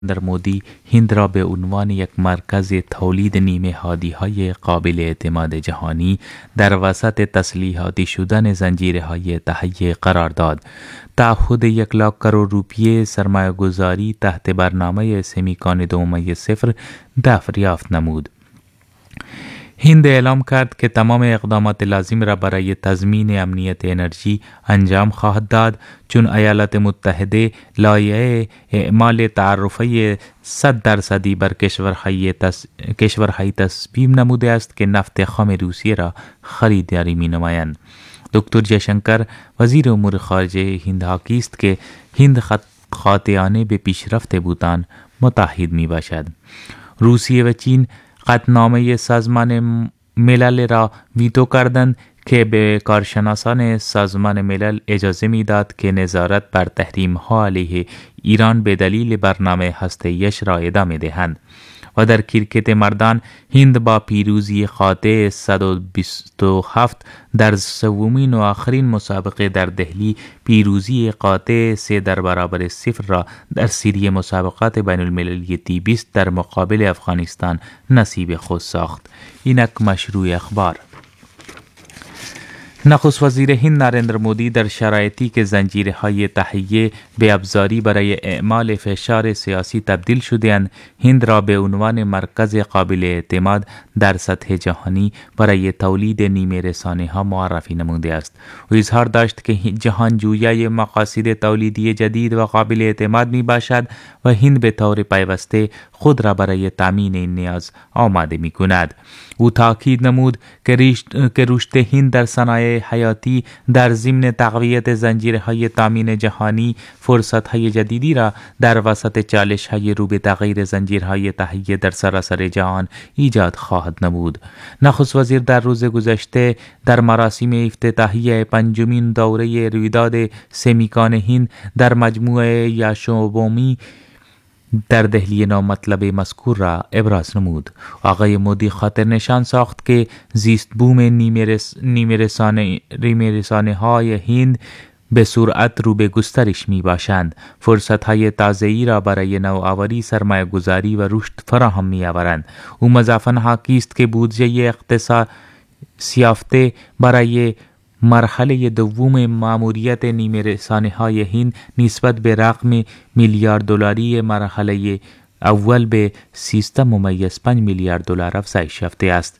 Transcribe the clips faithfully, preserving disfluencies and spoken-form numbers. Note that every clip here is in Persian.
نریندر مودی هند را به عنوان یک مرکز تولید نیمه هادی‌های قابل اعتماد جهانی در وسط تسلیحاتی شدن زنجیرهای تهیه قرار داد. تعهد یک لاک کروڑ روپیه سرمایه گذاری تحت برنامه سمیکان دو ممیز صفر دریافت نمود. هند اعلام کرد که تمام اقدامات لازم را برای تضمین امنیت انرژی انجام خواهد داد، چون ایالات متحده لایحه اعمال تعرفه صد درصدی بر کشورهای تس... کشورهای تصویب نموده است که نفت خام روسیه را خریداری می نمایند. دکتر جیشنکر وزیر امور خارجه هند حاکی است که هند خط... قاطعانه به پیشرفت بوتان متحد می باشد. روسیه و چین قطعنامه سازمان ملل را ویتو کردند که به کارشناسان سازمان ملل اجازه میداد که نظارت بر تحریم‌ها علیه ایران به دلیل برنامه هسته‌ایش را ادامه دهند. و در کرکت مردان هند با پیروزی قاطع صد و بیست و هفت در سومین و آخرین مسابقه در دهلی پیروزی قاطع سه در برابر صفر را در سری مسابقات بین المللی تی بیست در مقابل افغانستان نصیب خود ساخت. اینک مشروع اخبار. نخست وزیر هند نریندر مودی در شرایطی که زنجیرهای تهیه به ابزاری برای اعمال فشار سیاسی تبدیل شده‌اند، هند را به عنوان مرکز قابل اعتماد در سطح جهانی برای تولید نیمه رسانه‌ها معرفی نموده است. او اظهار داشت که جهان جویای مقاصد تولیدی جدید و قابل اعتماد می باشد و هند به طور پیوسته خود را برای تامین این نیاز آماده می کند. او تاکید نمود که رشد هند در صنایع حیاتی در ضمن تقویت زنجیرهای تامین جهانی فرصت‌های جدیدی را در وسط چالش‌های رو به تغییر زنجیرهای تهیه در سراسر جهان ایجاد خواهد نمود. نخست وزیر در روز گذشته در مراسم افتتاحیه پنجمین دوره رویداد سمیکان هند در مجموعه یاشوبومی در دهلی نامطلب مذکور را ابراز نمود. آقای مودی خاطر نشان ساخت که زیست بوم نیمه رسانه های هند به سرعت رو به گسترش می باشند. فرصت های تازه‌ای را برای نوآوری، سرمایه گذاری و رشد فراهم می آورند. او مضافاً حاکی است که بودجه اختصاص یافته برای مرحله دوم ماموریت نیمه رسانه های هند نسبت به رقم میلیارد دلاری مرحله اول به سیزده ممیز پنج میلیارد دلار افزایش یافته است.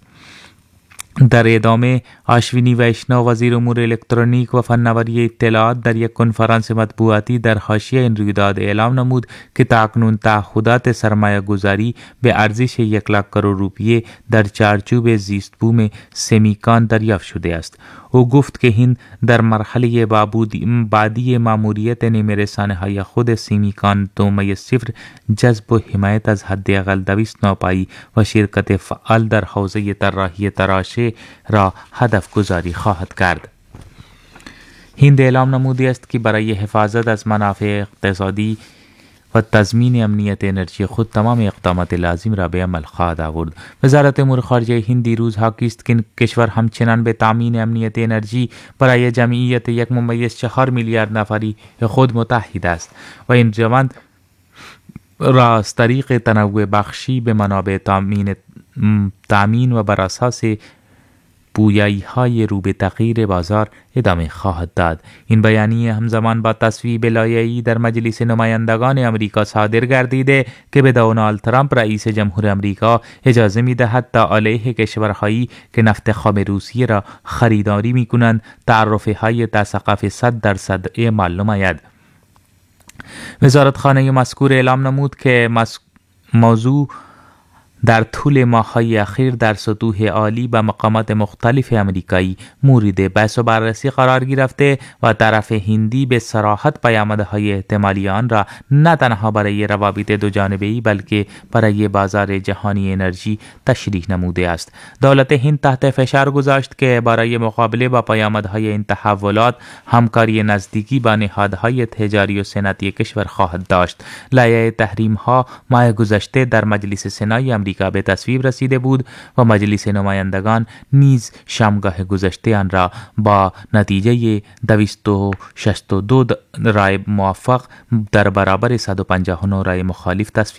در ادامه آشوینی ویشنو وزیر امور الکترونیک و فناوری اطلاعات در یک کنفرانس مطبوعاتی در حاشیه این رویداد اعلام نمود که تاکنون تعهدات سرمایه گذاری به ارزش یک لاک کروڑ روپیه در چارچوب زیست بوم سمیکان دریافت شده است. او گفت که هند در مرحله بعدی ماموریت نیمه رسانه های خود سمیکان دو ممیز صفر جذب و حمایت از حداقل دویست نوپایی و شرکت فعال در حوزه طراحی تراشه را هدف گذاری خواهد کرد. هند اعلام نموده است که برای حفاظت از منافع اقتصادی و تضمین امنیت انرژی خود تمام اقدامات لازم را به عمل خواهد آورد. وزارت امور خارجه هند دیروز حاکی است که کشور همچنان به تامین امنیت انرژی برای جمعیت یک ممیز چهار میلیارد نفری خود متحد است و این روند را از طریق تنوع بخشی به منابع تامین تامین و بر اساس پویایی های رو به تغییر بازار ادامه خواهد داد. این بیانیه همزمان با تصویب لایحه‌ای در مجلس نمایندگان آمریکا صادر گردیده که به دونالد ترامپ رئیس جمهور آمریکا اجازه می‌دهد تا علیه کشورهایی که نفت خام روسیه را خریداری می‌کنند تعرفه‌های تا سقف صد درصد اعمال نماید. وزارتخانه مذکور اعلام نمود که موضوع در طول ماه‌های اخیر در سطوح عالی به مقامات مختلف آمریکایی مورد بحث و بررسی قرار گرفته و طرف هندی به صراحت پیامدهای احتمالی آن را نه تنها برای روابط دو جانبه‌ای بلکه برای بازار جهانی انرژی تشریح نموده است. دولت هند تحت فشار گذاشت که برای مقابله با پیامدهای این تحولات همکاری نزدیکی با نهادهای تجاری و صنعتی کشور خواهد داشت. لایحه تحریم‌ها ماه گذشته در مجلس سنای آمریکا آمریکا به تصویب رسیده بود و مجلس نمایندگان نیز شامگاه گذشته آن را با نتیجه دویست و شصت و دو رای موافق در برابر صد و پنجاه و نه رای مخالف تصویب